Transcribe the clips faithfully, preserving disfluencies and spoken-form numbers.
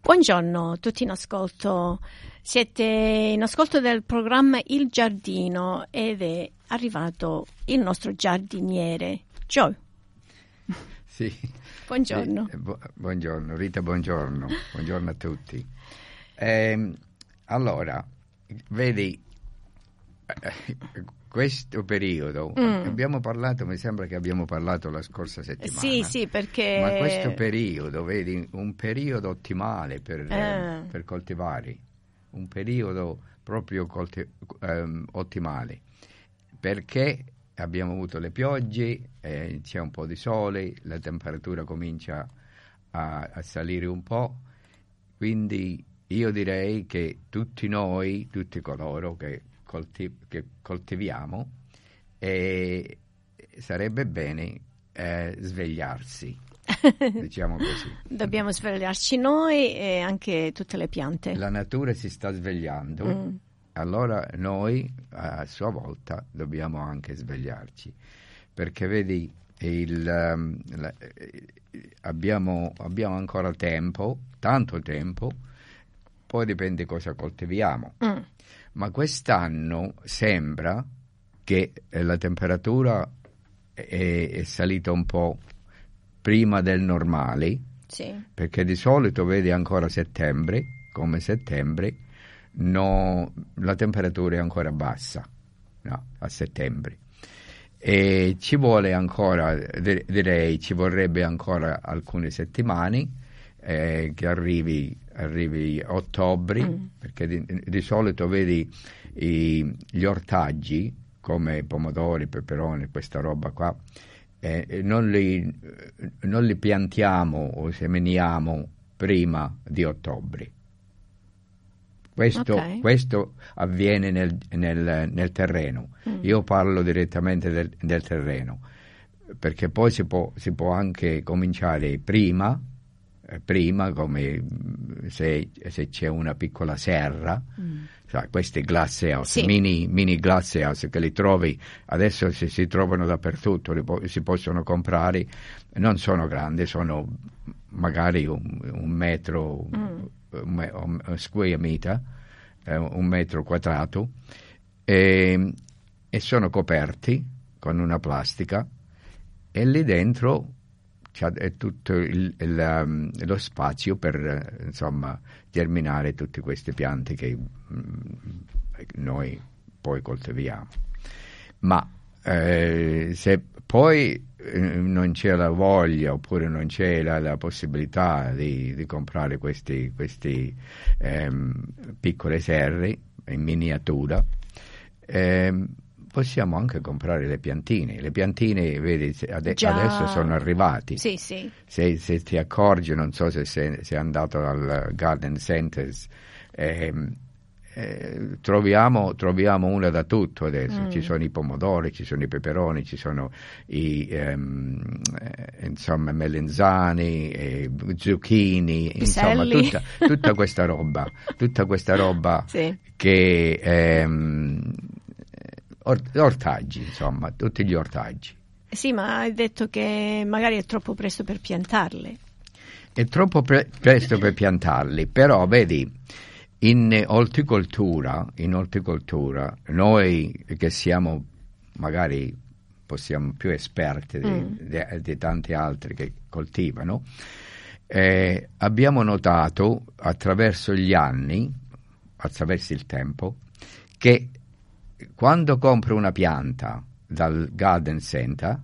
Buongiorno a tutti in ascolto. Siete in ascolto del programma Il Giardino ed è arrivato il nostro giardiniere, Joe. Sì. Buongiorno. Sì, bu- buongiorno, Rita, buongiorno. Buongiorno a tutti. Eh, allora, vedi, eh, questo periodo, mm. abbiamo parlato, mi sembra che abbiamo parlato la scorsa settimana. Sì, sì, perché... Ma questo periodo, vedi, un periodo ottimale per, eh. Eh, per coltivare, un periodo proprio colti- ehm, ottimale, perché abbiamo avuto le piogge, eh, c'è un po' di sole, la temperatura comincia a, a salire un po', quindi io direi che tutti noi, tutti coloro che, colti- che coltiviamo, eh, sarebbe bene eh, svegliarsi, diciamo così. Dobbiamo svegliarci noi e anche tutte le piante. La natura si sta svegliando. Mm. Allora noi a sua volta dobbiamo anche svegliarci, perché vedi il, um, la, abbiamo, abbiamo ancora tempo, tanto tempo, poi dipende cosa coltiviamo, mm. ma quest'anno sembra che la temperatura è, è salita un po' prima del normale, sì. perché di solito vedi ancora settembre, come settembre, no, la temperatura è ancora bassa, no, a settembre, e ci vuole ancora, direi ci vorrebbe ancora alcune settimane eh, che arrivi arrivi ottobre, mm. perché di, di solito vedi i, gli ortaggi come pomodori, peperoni, questa roba qua, eh, non li non li piantiamo o semeniamo prima di ottobre. Questo, okay. questo avviene nel, nel, nel terreno. Mm. Io parlo direttamente del, del terreno, perché poi si può, si può anche cominciare prima, eh, prima come se, se c'è una piccola serra, mm. cioè, questi glasshouse, sì. mini, mini glasshouse che li trovi, adesso si, si trovano dappertutto, li po- si possono comprare, non sono grandi, sono magari un, un metro... Mm. Un, un square meter, eh, un metro quadrato, e, e sono coperti con una plastica, e lì dentro c'è tutto il, il, um, lo spazio per insomma germinare tutte queste piante che mm, noi poi coltiviamo. Ma eh, se poi non c'è la voglia oppure non c'è la, la possibilità di, di comprare questi, questi ehm, piccole serre in miniatura, ehm, possiamo anche comprare le piantine. Le piantine, vedi, ade- adesso sono arrivati. Sì, sì. Se, se ti accorgi, non so se sei, sei andato al Garden Centers, ehm, Eh, troviamo, troviamo una da tutto adesso, mm. ci sono i pomodori, ci sono i peperoni, ci sono i ehm, eh, insomma melenzani, eh, zucchini, insomma tutta, tutta questa roba, tutta questa roba sì. che ehm, or- ortaggi, insomma, tutti gli ortaggi. Sì, ma hai detto che magari è troppo presto per piantarle. È troppo pre- presto per piantarli, però vedi, in orticoltura, in orticoltura, noi che siamo magari possiamo più esperti di, mm. di, di tanti altri che coltivano, eh, abbiamo notato attraverso gli anni, attraverso il tempo, che quando compri una pianta dal Garden Center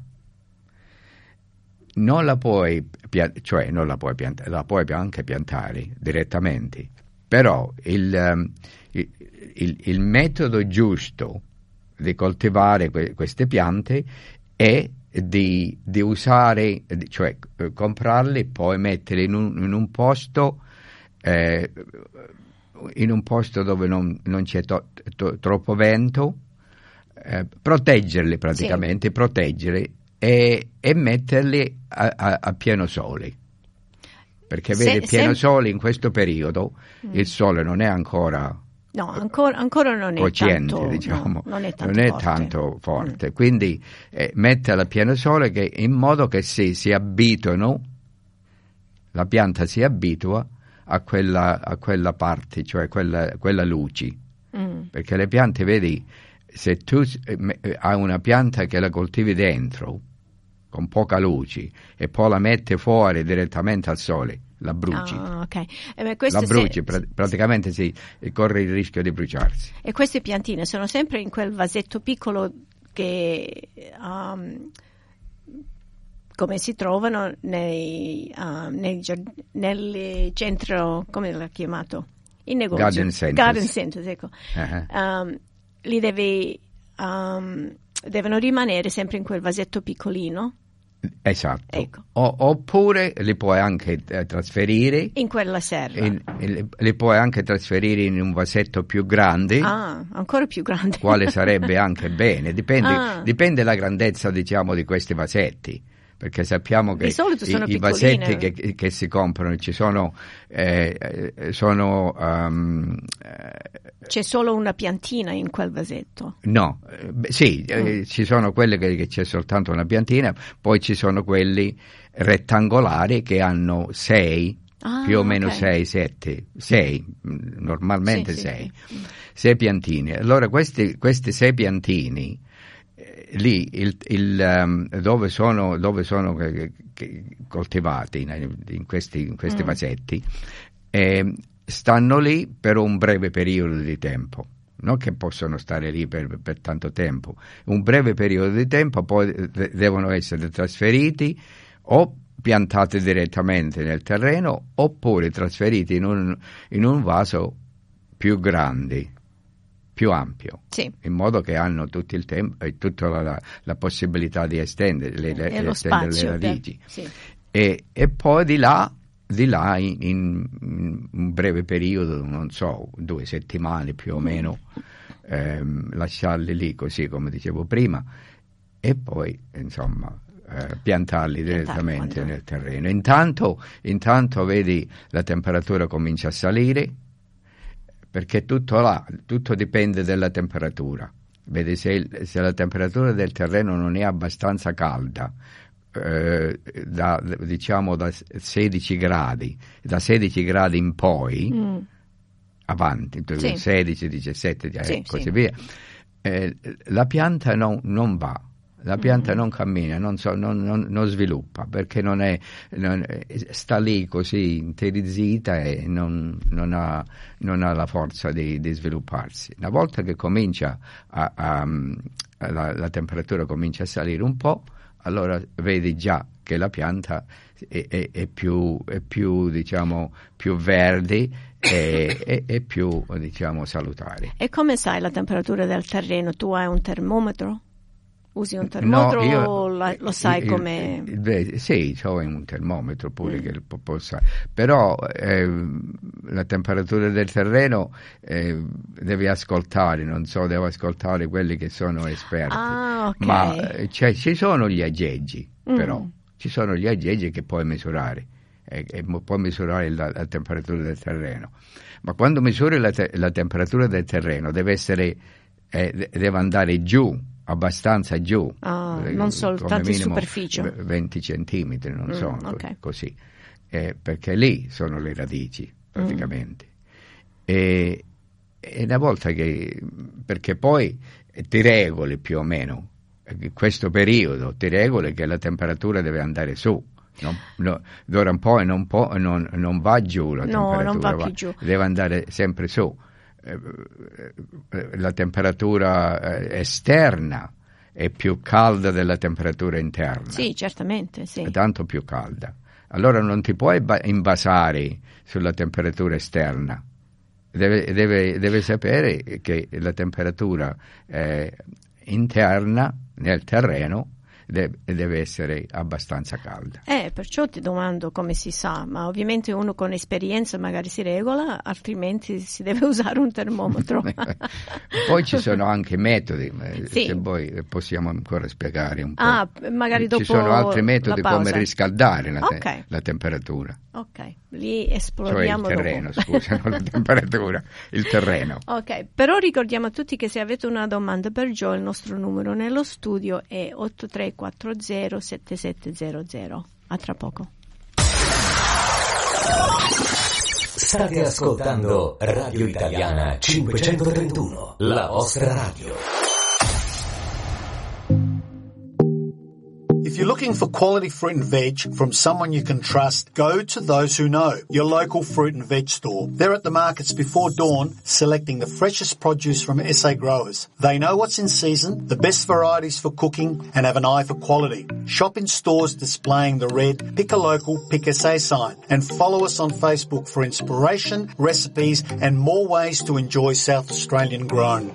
non la puoi, cioè non la puoi piantare, la puoi anche piantare direttamente. Però il, il, il, il metodo giusto di coltivare que, queste piante è di, di usare, cioè comprarle e poi metterle in un, in un posto eh, in un posto dove non, non c'è to, to, troppo vento, eh, proteggerle praticamente, sì. proteggerle e, e metterle a, a, a pieno sole. Perché se, vede pieno se... sole in questo periodo, mm. il sole non è ancora no ancora, ancora non è cocente, tanto, diciamo, no, non è tanto non è forte, tanto forte. Mm. Quindi eh, metterla a pieno sole che, in modo che si, si abituino, la pianta si abitua a quella, a quella parte, cioè quella, quella luce. Mm. Perché le piante, vedi, se tu hai una pianta che la coltivi dentro, con poca luce, e poi la metti fuori direttamente al sole, la bruci. Ah, okay. eh, la bruci, se, pr- praticamente si corre il rischio di bruciarsi. E queste piantine sono sempre in quel vasetto piccolo che um, come si trovano nei, uh, nei nel centro, come l'ha chiamato? In negozio. Garden centers. Garden centers, ecco. Uh-huh. Um, li devi, um, devono rimanere sempre in quel vasetto piccolino. Esatto. Ecco. O, oppure li puoi anche eh, trasferire in quella serra. In, in, li puoi anche trasferire in un vasetto più grande. Ah, ancora più grande. Quale sarebbe anche bene. Dipende, ah. dipende la grandezza, diciamo, di questi vasetti. Perché sappiamo che di solito sono i, i vasetti che, che si comprano ci sono, eh, sono um, c'è solo una piantina in quel vasetto? No, beh, sì, mm. eh, ci sono quelle che, che c'è soltanto una piantina, poi ci sono quelli rettangolari che hanno sei, ah, più o meno okay. sei, sette, sei, normalmente sì, sei, sì, sì. sei piantine. Allora questi, questi sei piantini lì il, il, um, dove sono, dove sono che, che coltivati in, in questi, in questi mm. vasetti eh, stanno lì per un breve periodo di tempo, non che possono stare lì per, per tanto tempo, un breve periodo di tempo, poi de- devono essere trasferiti o piantati direttamente nel terreno oppure trasferiti in un, in un vaso più grande, più ampio, sì. in modo che hanno tutto il tempo e tutta la, la, la possibilità di estendere le, le, lo estendere spazio le radici. Per, sì. e, e poi di là, di là in, in un breve periodo, non so, due settimane più o meno, ehm, lasciarli lì così come dicevo prima e poi insomma eh, piantarli direttamente quando... nel terreno. Intanto, intanto vedi la temperatura comincia a salire, perché tutto là, tutto dipende dalla temperatura. Vedi, se, se la temperatura del terreno non è abbastanza calda, eh, da, diciamo da sedici gradi, da sedici gradi in poi, mm. avanti, sì. sedici, diciassette e sì, così sì. via, eh, la pianta non, non va. La pianta mm. non cammina, non, so, non, non, non sviluppa, perché non è, non, sta lì così interizzita e non, non, ha, non ha la forza di, di svilupparsi. Una volta che comincia a, a, a la, la temperatura comincia a salire un po', allora vedi già che la pianta è, è, è, più, è più, diciamo, più verde e è, è più, diciamo, salutare. E come sai la temperatura del terreno? Tu hai un termometro? Usi un termometro no, io, o la, lo sai come... Beh, sì, ho un termometro pure mm. che lo possa... Però eh, la temperatura del terreno eh, devi ascoltare, non so, devo ascoltare quelli che sono esperti. Ah, ok. Ma eh, cioè, ci sono gli aggeggi, mm. però. Ci sono gli aggeggi che puoi misurare. E, e puoi misurare la, la temperatura del terreno. Ma quando misuri la, te, la temperatura del terreno deve essere... Eh, deve andare giù, abbastanza giù, ah, non soltanto in superficie, venti centimetri, non mm, so, okay. così, eh, perché lì sono le radici praticamente. Mm. E, e una volta che, perché poi ti regoli più o meno, questo periodo ti regoli che la temperatura deve andare su. No, no, d'ora in poi non, può, non, non va giù la no, temperatura, non va più giù. Deve andare sempre su. La temperatura esterna è più calda della temperatura interna. Sì, certamente, sì. È tanto più calda. Allora non ti puoi basare sulla temperatura esterna. Deve, deve, deve sapere che la temperatura eh, interna nel terreno Deve, deve essere abbastanza calda. Eh, perciò ti domando come si sa, ma ovviamente uno con esperienza magari si regola, altrimenti si deve usare un termometro. Poi ci sono anche metodi, sì. se voi possiamo ancora spiegare un po'. Ah, magari dopo ci sono altri metodi la pausa. Come riscaldare la, te- okay. la temperatura. Ok, lì esploriamo cioè il terreno, dopo. scusa, non la temperatura, il terreno. Ok, però ricordiamo a tutti che se avete una domanda per Joe, il nostro numero nello studio è otto tre quattro zero sette sette zero zero. A tra poco. State ascoltando Radio Italiana cinquecentotrentuno, la vostra radio. If you're looking for quality fruit and veg from someone you can trust, go to Those Who Know, your local fruit and veg store. They're at the markets before dawn, selecting the freshest produce from S A growers. They know what's in season, the best varieties for cooking, and have an eye for quality. Shop in stores displaying the red Pick a Local, Pick S A sign, and follow us on Facebook for inspiration, recipes, and more ways to enjoy South Australian grown.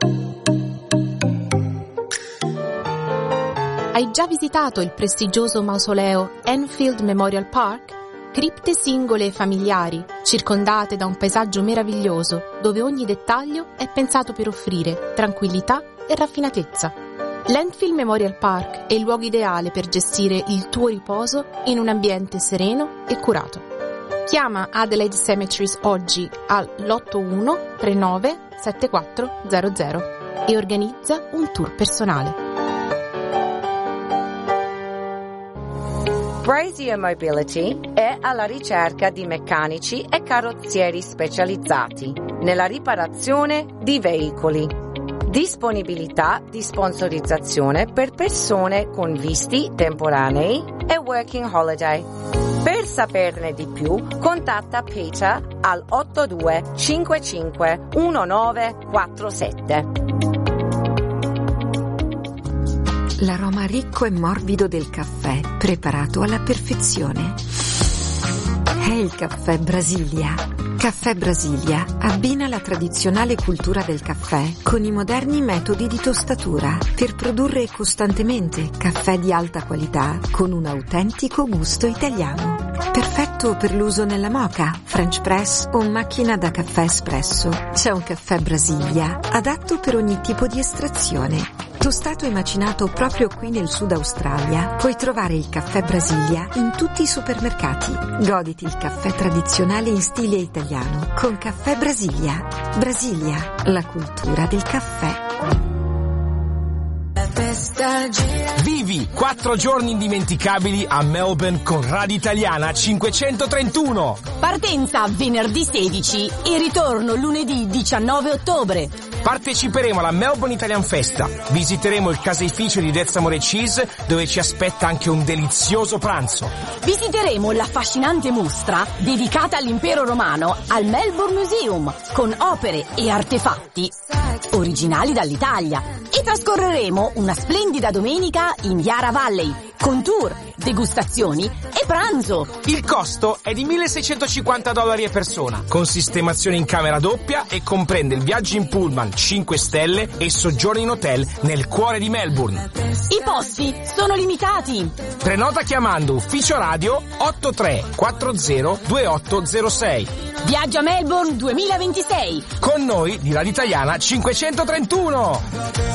Hai già visitato il prestigioso mausoleo Enfield Memorial Park? Cripte singole e familiari, circondate da un paesaggio meraviglioso, dove ogni dettaglio è pensato per offrire tranquillità e raffinatezza. L'Enfield Memorial Park è il luogo ideale per gestire il tuo riposo in un ambiente sereno e curato. Chiama Adelaide Cemeteries oggi all'otto uno tre nove sette quattro zero zero e organizza un tour personale. Brazier Mobility è alla ricerca di meccanici e carrozzieri specializzati nella riparazione di veicoli. Disponibilità di sponsorizzazione per persone con visti temporanei e working holiday. Per saperne di più, contatta Peter al otto due cinque cinque uno nove quattro sette. L'aroma ricco e morbido del caffè, preparato alla perfezione. È il caffè Brasilia. Caffè Brasilia abbina la tradizionale cultura del caffè con i moderni metodi di tostatura per produrre costantemente caffè di alta qualità con un autentico gusto italiano. Perfetto per l'uso nella moka, French press o macchina da caffè espresso. C'è un caffè Brasilia adatto per ogni tipo di estrazione. Tostato e macinato proprio qui nel Sud Australia, puoi trovare il caffè Brasilia in tutti i supermercati. Goditi il caffè tradizionale in stile italiano con Caffè Brasilia. Brasilia, la cultura del caffè. Vivi quattro giorni indimenticabili a Melbourne con Radio Italiana cinquecentotrentuno. Partenza venerdì sedici e ritorno lunedì diciannove ottobre. Parteciperemo alla Melbourne Italian Festa. Visiteremo il caseificio di Death Amore Cheese, dove ci aspetta anche un delizioso pranzo. Visiteremo l'affascinante mostra dedicata all'impero romano al Melbourne Museum, con opere e artefatti originali dall'Italia. E trascorreremo una splendida domenica in Yarra Valley, con tour, degustazioni e pranzo. Il costo è di milleseicentocinquanta dollari a persona, con sistemazione in camera doppia e comprende il viaggio in pullman cinque stelle e soggiorno in hotel nel cuore di Melbourne. I posti sono limitati. Prenota chiamando ufficio radio otto tre quattro zero due otto zero sei. Viaggio a Melbourne duemilaventisei. Con noi di Radio Italiana cinquecentotrentuno.